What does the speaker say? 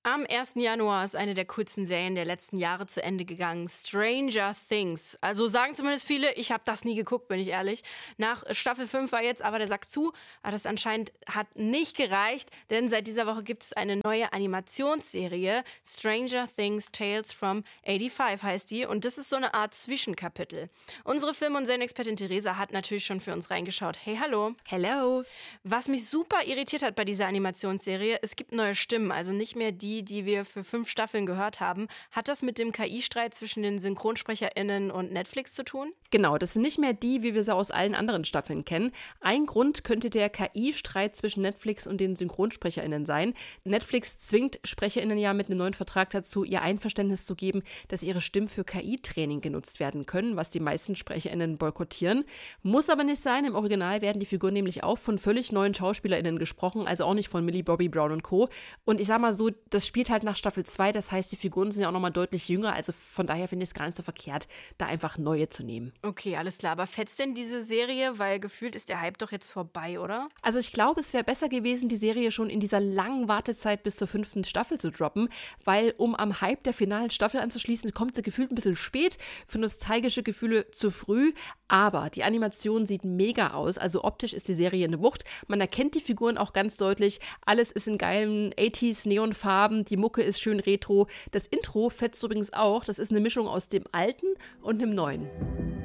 Am 1. Januar ist eine der coolsten Serien der letzten Jahre zu Ende gegangen. Stranger Things. Also sagen zumindest viele, ich habe das nie geguckt, bin ich ehrlich. Nach Staffel 5 war jetzt aber der Sack zu. Aber das anscheinend hat nicht gereicht, denn seit dieser Woche gibt es eine neue Animationsserie. Stranger Things Tales from 85 heißt die. Und das ist so eine Art Zwischenkapitel. Unsere Film- und Serienexpertin Theresa hat natürlich schon für uns reingeschaut. Hey, hallo. Hello. Was mich super irritiert hat bei dieser Animationsserie, es gibt neue Stimmen, also nicht mehr die wir für 5 Staffeln gehört haben. Hat das mit dem KI-Streit zwischen den SynchronsprecherInnen und Netflix zu tun? Genau, das sind nicht mehr die, wie wir sie aus allen anderen Staffeln kennen. Ein Grund könnte der KI-Streit zwischen Netflix und den SynchronsprecherInnen sein. Netflix zwingt SprecherInnen ja mit einem neuen Vertrag dazu, ihr Einverständnis zu geben, dass ihre Stimmen für KI-Training genutzt werden können, was die meisten SprecherInnen boykottieren. Muss aber nicht sein. Im Original werden die Figuren nämlich auch von völlig neuen SchauspielerInnen gesprochen, also auch nicht von Millie Bobby Brown und Co. Und ich sag mal so, das spielt halt nach Staffel 2, das heißt, die Figuren sind ja auch nochmal deutlich jünger, also von daher finde ich es gar nicht so verkehrt, da einfach neue zu nehmen. Okay, alles klar, aber fetzt denn diese Serie, weil gefühlt ist der Hype doch jetzt vorbei, oder? Also ich glaube, es wäre besser gewesen, die Serie schon in dieser langen Wartezeit bis zur 5. Staffel zu droppen, weil um am Hype der finalen Staffel anzuschließen, kommt sie gefühlt ein bisschen spät, für nostalgische Gefühle zu früh, aber die Animation sieht mega aus, also optisch ist die Serie eine Wucht, man erkennt die Figuren auch ganz deutlich, alles ist in geilen 80s Neonfarben, die Mucke ist schön retro, das Intro fetzt übrigens auch, das ist eine Mischung aus dem alten und dem neuen.